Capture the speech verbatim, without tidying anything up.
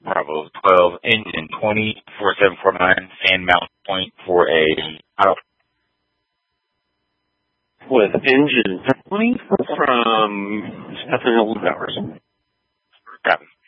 Bravo twelve, engine twenty, four seven four nine, fan mount point for a out. With engine twenty from Stephen Hill Towers. Copy.